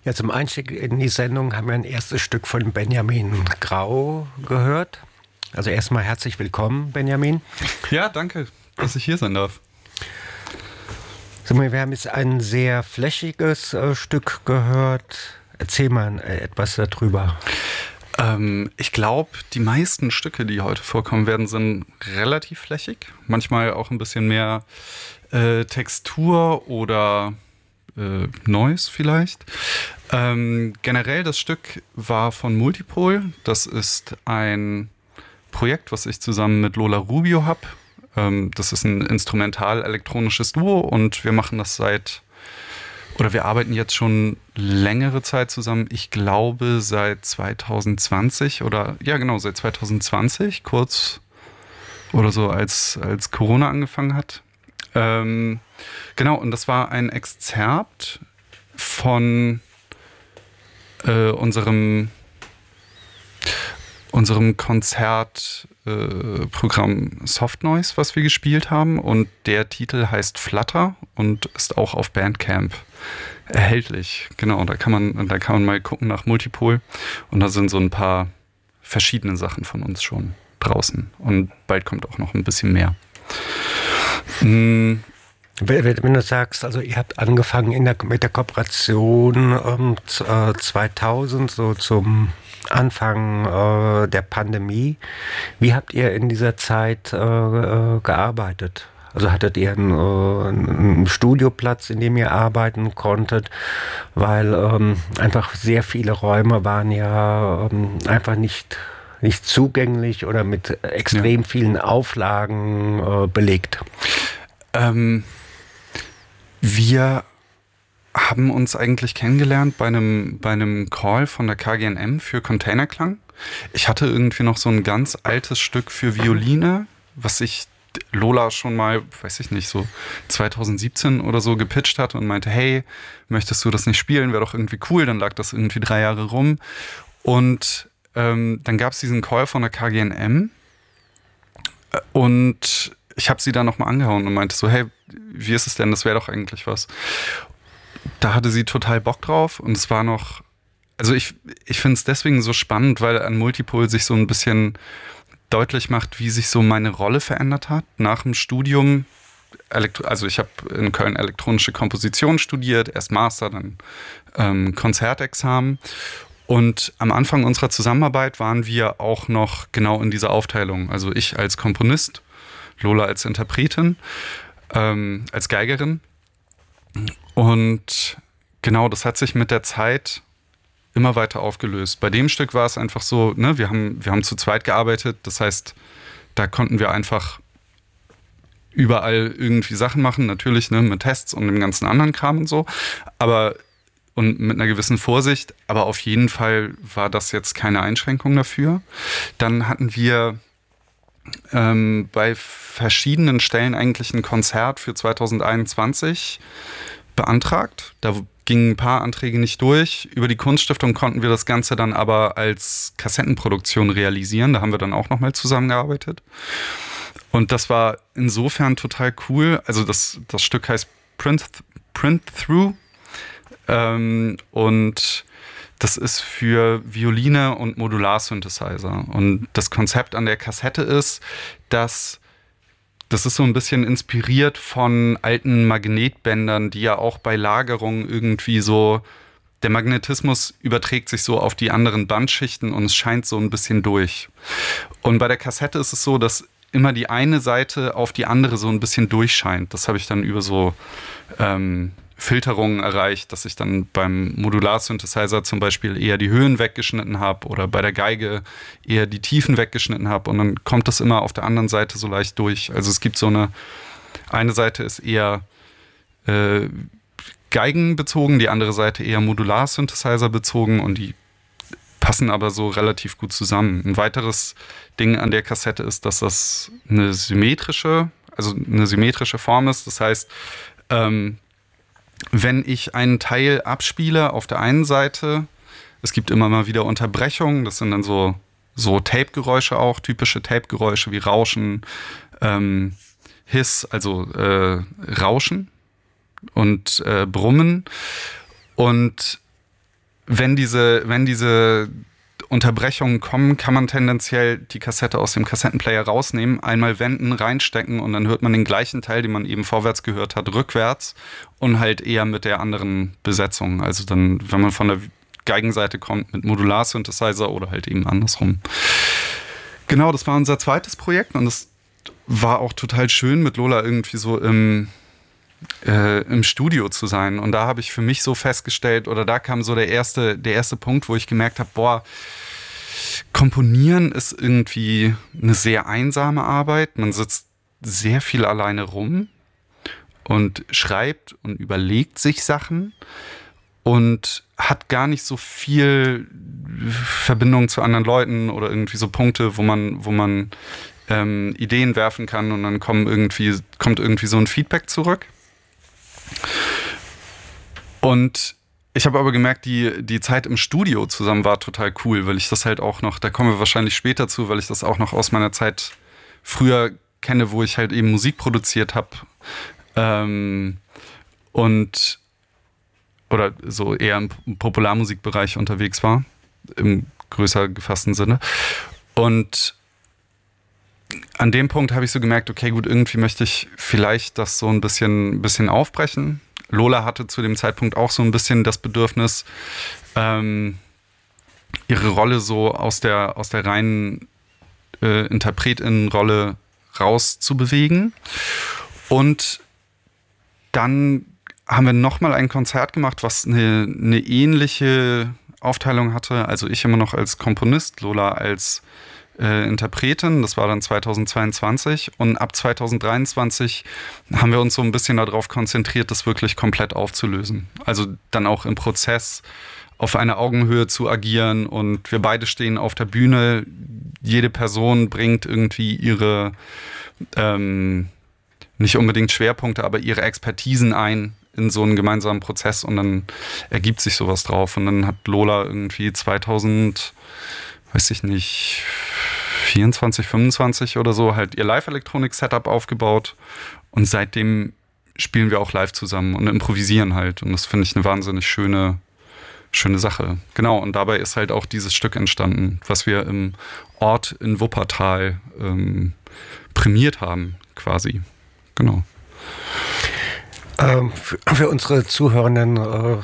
Ja, zum Einstieg in die Sendung haben wir ein erstes Stück von Benjamin Grau gehört. Also erstmal herzlich willkommen, Benjamin. Ja, danke, dass ich hier sein darf. Wir haben jetzt ein sehr flächiges Stück gehört. Erzähl mal etwas darüber. Ich glaube, die meisten Stücke, die heute vorkommen werden, sind relativ flächig. Manchmal auch ein bisschen mehr Textur oder Noise vielleicht. Generell das Stück war von Multipol. Das ist ein Projekt, was ich zusammen mit Lola Rubio habe. Das ist ein instrumental-elektronisches Duo und wir machen das wir arbeiten jetzt schon längere Zeit zusammen. Ich glaube seit 2020 seit 2020, kurz oder so, als Corona angefangen hat. Und das war ein Exzerpt von unserem Konzertprogramm Soft Noise, was wir gespielt haben. Und der Titel heißt Flutter und ist auch auf Bandcamp erhältlich. Genau, da kann man mal gucken nach Multipol. Und da sind so ein paar verschiedene Sachen von uns schon draußen. Und bald kommt auch noch ein bisschen mehr. Wenn du sagst, also ihr habt angefangen mit der Kooperation 2000, so zum Anfang der Pandemie. Wie habt ihr in dieser Zeit gearbeitet? Also hattet ihr einen Studioplatz, in dem ihr arbeiten konntet? Weil einfach sehr viele Räume waren ja einfach nicht zugänglich oder mit extrem vielen Auflagen belegt. Wir haben uns eigentlich kennengelernt bei einem Call von der KGNM für Containerklang. Ich hatte irgendwie noch so ein ganz altes Stück für Violine, was ich Lola schon mal, weiß ich nicht, so 2017 oder so gepitcht hatte und meinte, hey, möchtest du das nicht spielen? Wäre doch irgendwie cool. Dann lag das irgendwie 3 Jahre rum. Und dann gab es diesen Call von der KGNM und ich habe sie dann nochmal angehauen und meinte so, hey, wie ist es denn? Das wäre doch eigentlich was. Da hatte sie total Bock drauf und es war noch, also ich finde es deswegen so spannend, weil an Multipol sich so ein bisschen deutlich macht, wie sich so meine Rolle verändert hat. Nach dem Studium, ich habe in Köln elektronische Komposition studiert, erst Master, dann Konzertexamen. Und am Anfang unserer Zusammenarbeit waren wir auch noch genau in dieser Aufteilung. Also ich als Komponist, Lola als Interpretin, als Geigerin. Und genau, das hat sich mit der Zeit immer weiter aufgelöst. Bei dem Stück war es einfach so, ne, wir haben zu zweit gearbeitet, das heißt, da konnten wir einfach überall irgendwie Sachen machen, natürlich, ne, mit Tests und dem ganzen anderen Kram und so, und mit einer gewissen Vorsicht, aber auf jeden Fall war das jetzt keine Einschränkung dafür. Dann hatten wir bei verschiedenen Stellen eigentlich ein Konzert für 2021 beantragt. Da gingen ein paar Anträge nicht durch. Über die Kunststiftung konnten wir das Ganze dann aber als Kassettenproduktion realisieren. Da haben wir dann auch nochmal zusammengearbeitet. Und das war insofern total cool. Also das Stück heißt Print Through. Und das ist für Violine und Modular-Synthesizer. Und das Konzept an der Kassette ist, dass das ist so ein bisschen inspiriert von alten Magnetbändern, die ja auch bei Lagerung irgendwie so, der Magnetismus überträgt sich so auf die anderen Bandschichten und es scheint so ein bisschen durch. Und bei der Kassette ist es so, dass immer die eine Seite auf die andere so ein bisschen durchscheint. Das habe ich dann über so Filterungen erreicht, dass ich dann beim Modular-Synthesizer zum Beispiel eher die Höhen weggeschnitten habe oder bei der Geige eher die Tiefen weggeschnitten habe und dann kommt das immer auf der anderen Seite so leicht durch. Also es gibt so eine Seite ist eher Geigenbezogen, die andere Seite eher Modular-Synthesizer bezogen und die passen aber so relativ gut zusammen. Ein weiteres Ding an der Kassette ist, dass das eine symmetrische Form ist. Das heißt, wenn ich einen Teil abspiele auf der einen Seite, es gibt immer mal wieder Unterbrechungen, das sind dann so Tape-Geräusche auch, typische Tape-Geräusche wie Rauschen, Hiss, also Rauschen und Brummen. Und wenn diese Unterbrechungen kommen, kann man tendenziell die Kassette aus dem Kassettenplayer rausnehmen, einmal wenden, reinstecken und dann hört man den gleichen Teil, den man eben vorwärts gehört hat, rückwärts und halt eher mit der anderen Besetzung. Also dann, wenn man von der Geigenseite kommt, mit Modular-Synthesizer oder halt eben andersrum. Genau, das war unser zweites Projekt und es war auch total schön, mit Lola irgendwie so im Studio zu sein. Und da habe ich für mich so festgestellt, oder da kam so der erste Punkt, wo ich gemerkt habe, boah, Komponieren ist irgendwie eine sehr einsame Arbeit. Man sitzt sehr viel alleine rum und schreibt und überlegt sich Sachen und hat gar nicht so viel Verbindung zu anderen Leuten oder irgendwie so Punkte, wo man Ideen werfen kann und dann kommt irgendwie so ein Feedback zurück. Und ich habe aber gemerkt, die Zeit im Studio zusammen war total cool, weil ich das halt auch noch, da kommen wir wahrscheinlich später zu, weil ich das auch noch aus meiner Zeit früher kenne, wo ich halt eben Musik produziert habe. Oder so eher im Popularmusikbereich unterwegs war, im größer gefassten Sinne. Und an dem Punkt habe ich so gemerkt, okay, gut, irgendwie möchte ich vielleicht das so ein bisschen aufbrechen. Lola hatte zu dem Zeitpunkt auch so ein bisschen das Bedürfnis, ihre Rolle so aus der reinen Interpretinnenrolle rauszubewegen. Und dann haben wir nochmal ein Konzert gemacht, was eine ähnliche Aufteilung hatte. Also ich immer noch als Komponist, Lola als Interpretin. Das war dann 2022. Und ab 2023 haben wir uns so ein bisschen darauf konzentriert, das wirklich komplett aufzulösen. Also dann auch im Prozess auf einer Augenhöhe zu agieren. Und wir beide stehen auf der Bühne. Jede Person bringt irgendwie ihre, nicht unbedingt Schwerpunkte, aber ihre Expertisen ein in so einen gemeinsamen Prozess und dann ergibt sich sowas drauf. Und dann hat Lola irgendwie 24, 25 oder so halt ihr Live-Elektronik-Setup aufgebaut und seitdem spielen wir auch live zusammen und improvisieren halt und das finde ich eine wahnsinnig schöne Sache. Genau, und dabei ist halt auch dieses Stück entstanden, was wir im Ort in Wuppertal prämiert haben, quasi. Genau. Für unsere Zuhörenden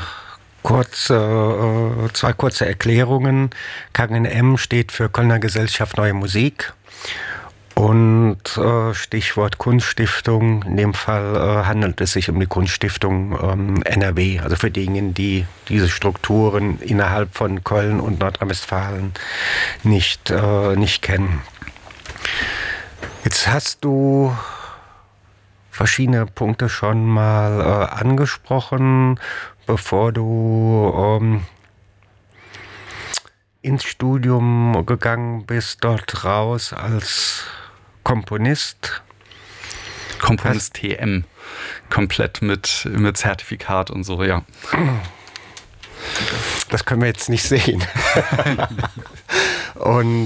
zwei kurze Erklärungen. KGNM steht für Kölner Gesellschaft Neue Musik und Stichwort Kunststiftung. In dem Fall handelt es sich um die Kunststiftung NRW, also für diejenigen, die diese Strukturen innerhalb von Köln und Nordrhein-Westfalen nicht kennen. Jetzt hast du verschiedene Punkte schon mal angesprochen, bevor du ins Studium gegangen bist, dort raus als Komponist. Komponist TM, komplett mit Zertifikat und so, ja. Das können wir jetzt nicht sehen. Und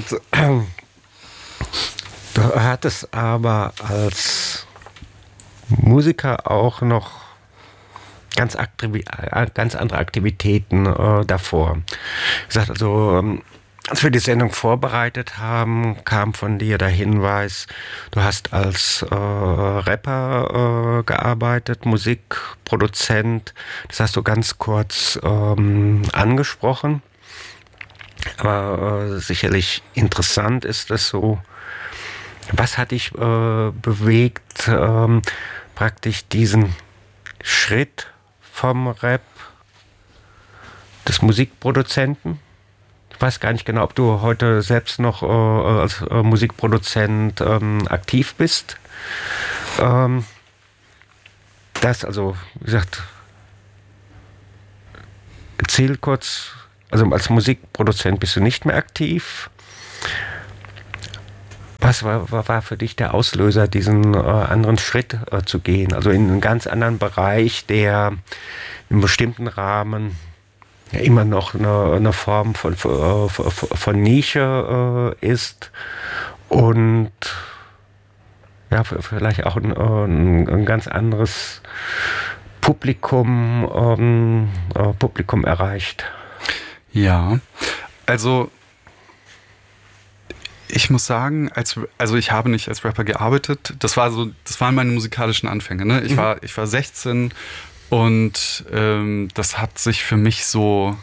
du hattest aber als Musiker auch noch ganz andere Aktivitäten davor. Ich sagte also, als wir die Sendung vorbereitet haben, kam von dir der Hinweis, du hast als Rapper gearbeitet, Musikproduzent. Das hast du ganz kurz angesprochen. Aber sicherlich interessant ist es so. Was hat dich bewegt, praktisch diesen Schritt vom Rap des Musikproduzenten? Ich weiß gar nicht genau, ob du heute selbst noch als Musikproduzent aktiv bist. Das, also, wie gesagt, erzähl kurz, also als Musikproduzent bist du nicht mehr aktiv. Was war für dich der Auslöser, diesen anderen Schritt zu gehen? Also in einen ganz anderen Bereich, der in einem bestimmten Rahmen ja immer noch eine Form von Nische ist und ja, vielleicht auch ein ganz anderes Publikum erreicht. Ja, also ich muss sagen, also ich habe nicht als Rapper gearbeitet. Das waren meine musikalischen Anfänge. Ne? Ich war 16 und das hat sich für mich so,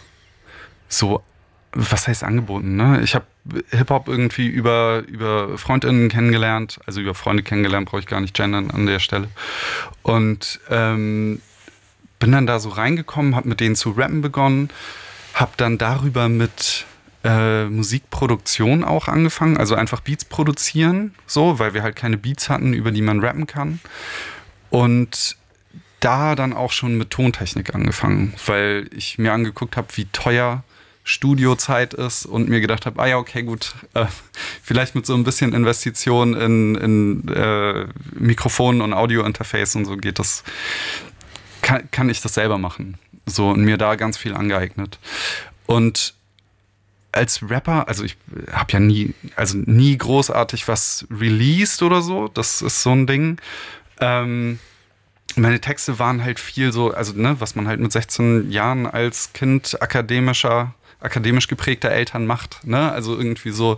was heißt angeboten? Ne? Ich habe Hip-Hop irgendwie über FreundInnen kennengelernt, also über Freunde kennengelernt, brauche ich gar nicht gendern an der Stelle. Und bin dann da so reingekommen, habe mit denen zu rappen begonnen, habe dann darüber mit Musikproduktion auch angefangen, also einfach Beats produzieren, so, weil wir halt keine Beats hatten, über die man rappen kann. Und da dann auch schon mit Tontechnik angefangen, weil ich mir angeguckt habe, wie teuer Studiozeit ist und mir gedacht habe, ja, okay, gut, vielleicht mit so ein bisschen Investition in Mikrofon und Audiointerface und so geht das, kann ich das selber machen. So, und mir da ganz viel angeeignet. Und als Rapper, also ich habe ja nie großartig was released oder so, das ist so ein Ding. Meine Texte waren halt viel so, also ne, was man halt mit 16 Jahren als Kind akademisch geprägter Eltern macht, ne? Also irgendwie so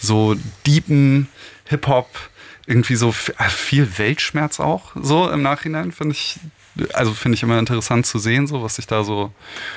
deepen Hip-Hop, irgendwie so viel Weltschmerz auch, so im Nachhinein, finde ich immer interessant zu sehen, so was sich da so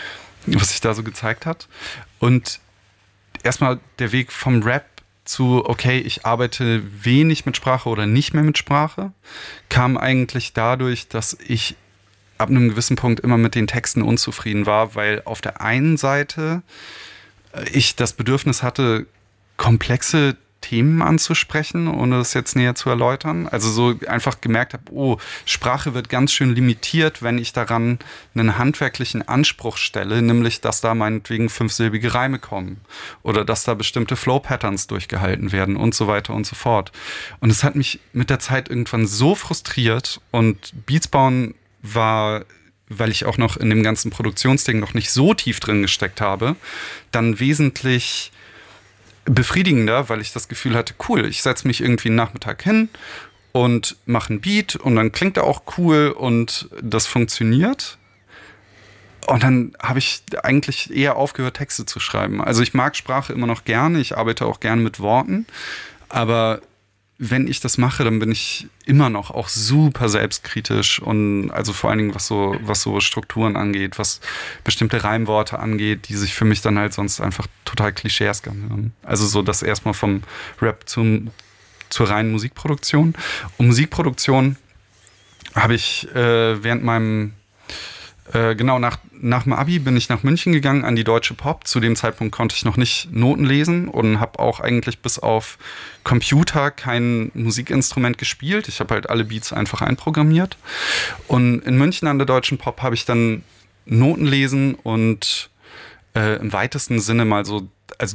gezeigt hat. Und erstmal der Weg vom Rap zu, okay, ich arbeite wenig mit Sprache oder nicht mehr mit Sprache, kam eigentlich dadurch, dass ich ab einem gewissen Punkt immer mit den Texten unzufrieden war, weil auf der einen Seite ich das Bedürfnis hatte, komplexe Themen anzusprechen, ohne das jetzt näher zu erläutern. Also so einfach gemerkt habe, oh, Sprache wird ganz schön limitiert, wenn ich daran einen handwerklichen Anspruch stelle, nämlich, dass da meinetwegen 5-silbige Reime kommen oder dass da bestimmte Flow-Patterns durchgehalten werden und so weiter und so fort. Und es hat mich mit der Zeit irgendwann so frustriert und Beats bauen war, weil ich auch noch in dem ganzen Produktionsding noch nicht so tief drin gesteckt habe, dann wesentlich befriedigender, weil ich das Gefühl hatte, cool, ich setze mich irgendwie einen Nachmittag hin und mache einen Beat und dann klingt er auch cool und das funktioniert. Und dann habe ich eigentlich eher aufgehört, Texte zu schreiben. Also ich mag Sprache immer noch gerne, ich arbeite auch gerne mit Worten, aber wenn ich das mache, dann bin ich immer noch auch super selbstkritisch und also vor allen Dingen, was so Strukturen angeht, was bestimmte Reimworte angeht, die sich für mich dann halt sonst einfach total klischeesk anhören. Also so das erstmal vom Rap zur reinen Musikproduktion. Und Musikproduktion habe ich während meinem nach dem Abi bin ich nach München gegangen an die Deutsche Pop. Zu dem Zeitpunkt konnte ich noch nicht Noten lesen und habe auch eigentlich bis auf Computer kein Musikinstrument gespielt. Ich habe halt alle Beats einfach einprogrammiert. Und in München an der Deutschen Pop habe ich dann Noten lesen und im weitesten Sinne mal so, also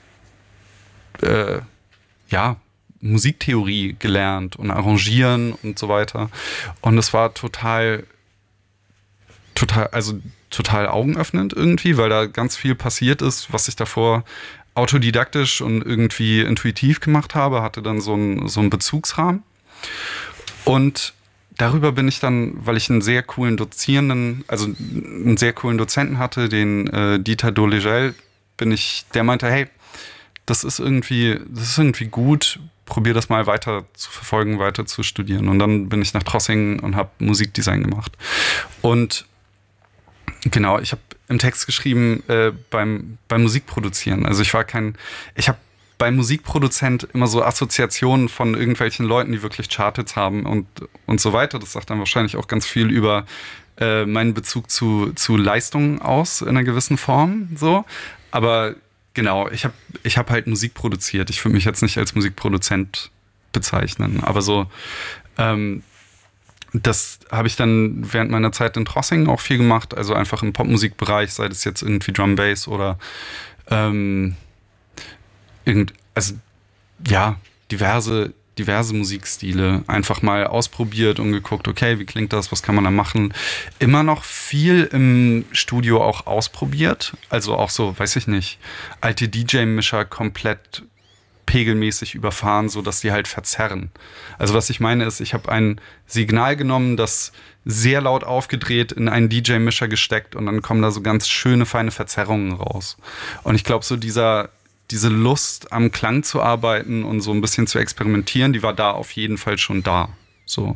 Musiktheorie gelernt und Arrangieren und so weiter. Und es war total augenöffnend irgendwie, weil da ganz viel passiert ist, was ich davor autodidaktisch und irgendwie intuitiv gemacht habe, hatte dann so einen Bezugsrahmen. Und darüber bin ich dann, weil ich einen sehr coolen Dozenten hatte, den Dieter Dolegel, der meinte, hey, das ist irgendwie gut, probier das mal weiter zu verfolgen, weiter zu studieren. Und dann bin ich nach Trossingen und habe Musikdesign gemacht. Und genau, ich habe im Text geschrieben beim Musikproduzieren. Also ich habe beim Musikproduzent immer so Assoziationen von irgendwelchen Leuten, die wirklich Charthits haben und so weiter. Das sagt dann wahrscheinlich auch ganz viel über meinen Bezug zu Leistungen aus in einer gewissen Form. So, aber genau, ich hab halt Musik produziert. Ich würde mich jetzt nicht als Musikproduzent bezeichnen, aber so das habe ich dann während meiner Zeit in Trossingen auch viel gemacht, also einfach im Popmusikbereich, sei das jetzt irgendwie Drum Bass oder diverse Musikstile einfach mal ausprobiert und geguckt, okay, wie klingt das, was kann man da machen? Immer noch viel im Studio auch ausprobiert, also auch so, weiß ich nicht, alte DJ-Mischer komplett pegelmäßig überfahren, sodass die halt verzerren. Also was ich meine ist, ich habe ein Signal genommen, das sehr laut aufgedreht in einen DJ-Mischer gesteckt und dann kommen da so ganz schöne, feine Verzerrungen raus. Und ich glaube, so diese Lust am Klang zu arbeiten und so ein bisschen zu experimentieren, die war da auf jeden Fall schon da. So.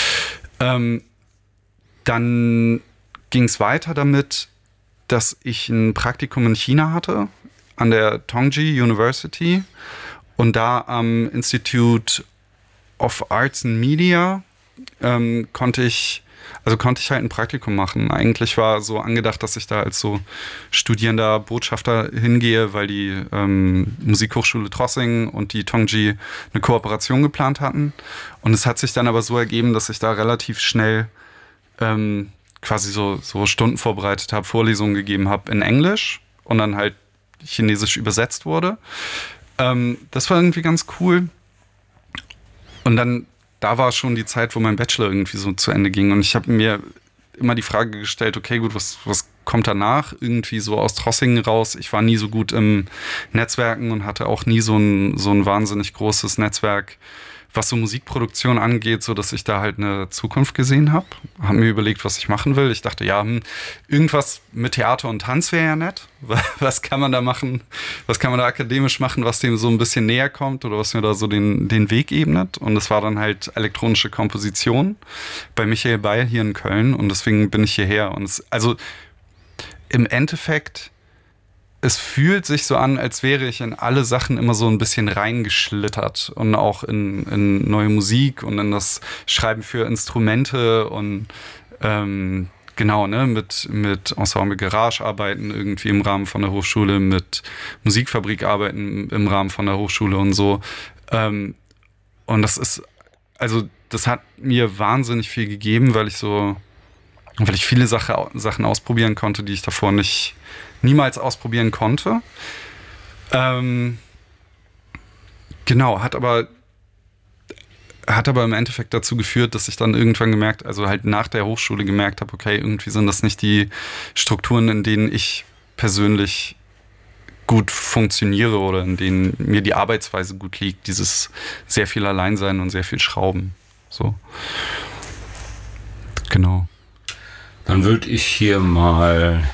Dann ging es weiter damit, dass ich ein Praktikum in China hatte, an der Tongji University und da am Institute of Arts and Media konnte ich halt ein Praktikum machen. Eigentlich war so angedacht, dass ich da als so studierender Botschafter hingehe, weil die Musikhochschule Trossing und die Tongji eine Kooperation geplant hatten. Und es hat sich dann aber so ergeben, dass ich da relativ schnell quasi so Stunden vorbereitet habe, Vorlesungen gegeben habe in Englisch und dann halt Chinesisch übersetzt wurde. Das war irgendwie ganz cool. Und dann da war schon die Zeit, wo mein Bachelor irgendwie so zu Ende ging. Und ich habe mir immer die Frage gestellt, okay, gut, was kommt danach? Irgendwie so aus Trossingen raus. Ich war nie so gut im Netzwerken und hatte auch nie so ein wahnsinnig großes Netzwerk, was so Musikproduktion angeht, so dass ich da halt eine Zukunft gesehen habe. Habe mir überlegt, was ich machen will. Ich dachte, ja, irgendwas mit Theater und Tanz wäre ja nett. Was kann man da machen? Was kann man da akademisch machen, was dem so ein bisschen näher kommt oder was mir da so den Weg ebnet? Und das war dann halt elektronische Komposition bei Michael Beil hier in Köln und deswegen bin ich hierher. Und also im Endeffekt, es fühlt sich so an, als wäre ich in alle Sachen immer so ein bisschen reingeschlittert und auch in neue Musik und in das Schreiben für Instrumente und genau, ne, mit Ensemble Garage arbeiten irgendwie im Rahmen von der Hochschule, mit Musikfabrik arbeiten im Rahmen von der Hochschule und so. Und das hat mir wahnsinnig viel gegeben, weil ich viele Sachen ausprobieren konnte, die ich davor niemals ausprobieren konnte. Genau, hat aber im Endeffekt dazu geführt, dass ich dann irgendwann halt nach der Hochschule gemerkt habe, okay, irgendwie sind das nicht die Strukturen, in denen ich persönlich gut funktioniere oder in denen mir die Arbeitsweise gut liegt, dieses sehr viel Alleinsein und sehr viel Schrauben. So. Genau. Dann würde ich hier mal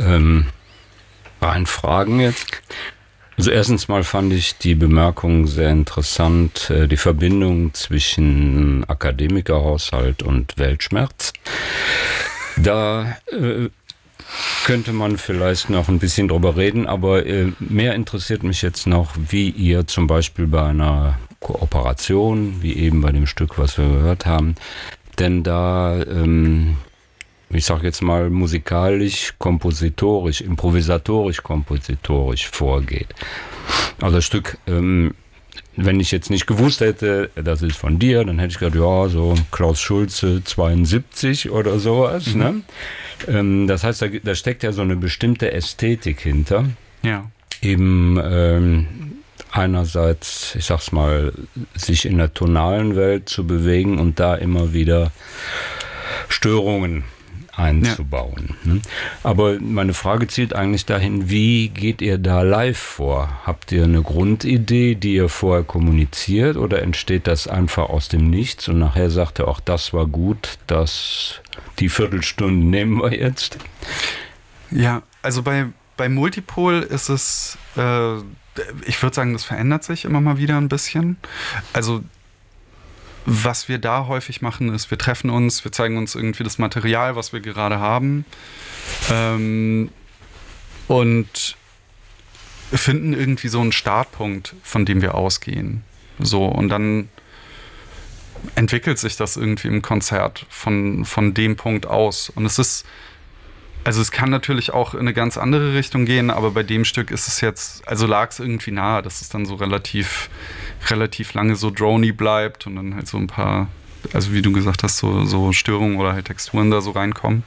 reinfragen jetzt. Also erstens mal fand ich die Bemerkung sehr interessant, die Verbindung zwischen Akademikerhaushalt und Weltschmerz. Da könnte man vielleicht noch ein bisschen drüber reden, aber mehr interessiert mich jetzt noch, wie ihr zum Beispiel bei einer Kooperation, wie eben bei dem Stück, was wir gehört haben, denn da ich sage jetzt mal musikalisch, kompositorisch, improvisatorisch, kompositorisch vorgeht. Also das Stück, wenn ich jetzt nicht gewusst hätte, das ist von dir, dann hätte ich gedacht, ja, so Klaus Schulze 72 oder sowas. Ne? Das heißt, da steckt ja so eine bestimmte Ästhetik hinter. Ja. Eben einerseits, ich sag's mal, sich in der tonalen Welt zu bewegen und da immer wieder Störungen einzubauen. Ja. Aber meine Frage zielt eigentlich dahin, wie geht ihr da live vor? Habt ihr eine Grundidee, die ihr vorher kommuniziert oder entsteht das einfach aus dem Nichts und nachher sagt ihr, auch das war gut, die Viertelstunde nehmen wir jetzt? Ja, also bei Multipol ist es, ich würde sagen, das verändert sich immer mal wieder ein bisschen. Also was wir da häufig machen, ist, wir treffen uns, wir zeigen uns irgendwie das Material, was wir gerade haben und finden irgendwie so einen Startpunkt, von dem wir ausgehen. So, und dann entwickelt sich das irgendwie im Konzert von dem Punkt aus. Und es kann natürlich auch in eine ganz andere Richtung gehen, aber bei dem Stück ist es jetzt, also lag es irgendwie nahe, dass es dann so relativ lange so drony bleibt und dann halt so ein paar, also wie du gesagt hast, so Störungen oder halt Texturen da so reinkommen.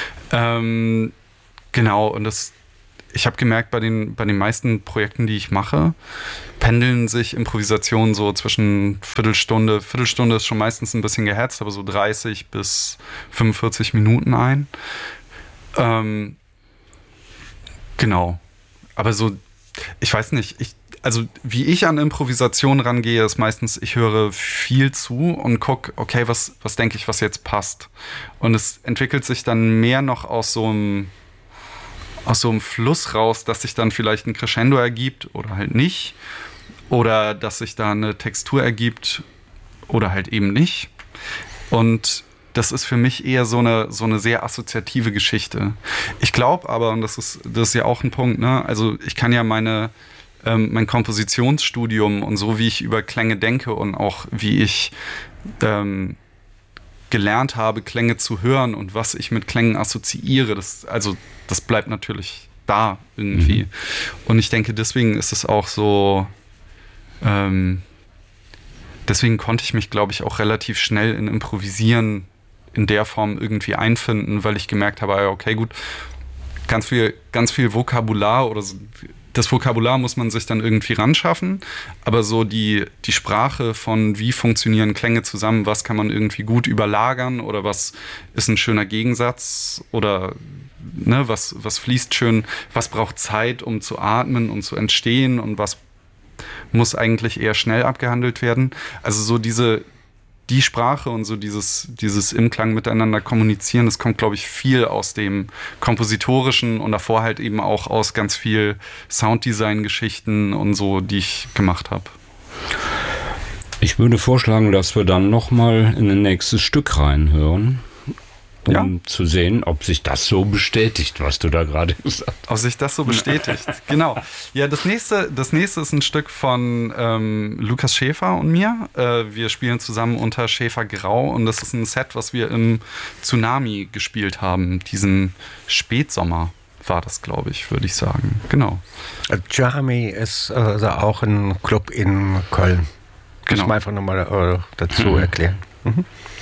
Genau, und ich habe gemerkt, bei den meisten Projekten, die ich mache, pendeln sich Improvisationen so zwischen Viertelstunde ist schon meistens ein bisschen gehetzt, aber so 30 bis 45 Minuten ein. Genau. Aber so, ich weiß nicht, also wie ich an Improvisation rangehe, ist meistens, ich höre viel zu und gucke, okay, was denke ich, was jetzt passt. Und es entwickelt sich dann mehr noch aus so einem Fluss raus, dass sich dann vielleicht ein Crescendo ergibt oder halt nicht. Oder dass sich da eine Textur ergibt oder halt eben nicht. Und das ist für mich eher so eine sehr assoziative Geschichte. Ich glaube aber, und das ist ja auch ein Punkt, ne? Also ich kann ja mein Kompositionsstudium und so, wie ich über Klänge denke und auch wie ich gelernt habe, Klänge zu hören und was ich mit Klängen assoziiere, das bleibt natürlich da irgendwie. Und ich denke, deswegen ist es auch so, deswegen konnte ich mich, glaube ich, auch relativ schnell in Improvisieren in der Form irgendwie einfinden, weil ich gemerkt habe, okay, gut, ganz viel Vokabular oder so, das Vokabular muss man sich dann irgendwie ranschaffen, aber so die Sprache von wie funktionieren Klänge zusammen, was kann man irgendwie gut überlagern oder was ist ein schöner Gegensatz oder ne, was fließt schön, was braucht Zeit, um zu atmen, um zu entstehen und was muss eigentlich eher schnell abgehandelt werden. Also so die Sprache und so dieses im Klang miteinander kommunizieren, das kommt, glaube ich, viel aus dem Kompositorischen und davor halt eben auch aus ganz viel Sounddesign-Geschichten und so, die ich gemacht habe. Ich würde vorschlagen, dass wir dann nochmal in ein nächstes Stück reinhören, um zu sehen, ob sich das so bestätigt, was du da gerade gesagt hast. Ob sich das so bestätigt, genau. Ja, das nächste ist ein Stück von Lukas Schäfer und mir. Wir spielen zusammen unter Schäfer Grau und das ist ein Set, was wir im Tsunami gespielt haben, diesen Spätsommer war das, glaube ich, würde ich sagen. Genau. Tsunami ist also auch ein Club in Köln. Genau. Muss man einfach nochmal dazu erklären.